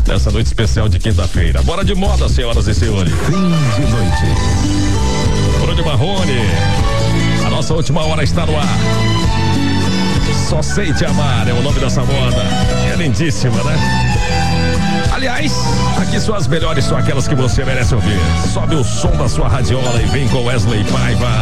nessa noite especial de quinta-feira. Bora de moda, senhoras e senhores. Fim de noite. Bruno Marrone. A nossa última hora está no ar. Só Sei Te Amar é o nome dessa moda. É lindíssima, né? Aliás, aqui são as melhores, são aquelas que você merece ouvir. Sobe o som da sua radiola e vem com Wesley Paiva.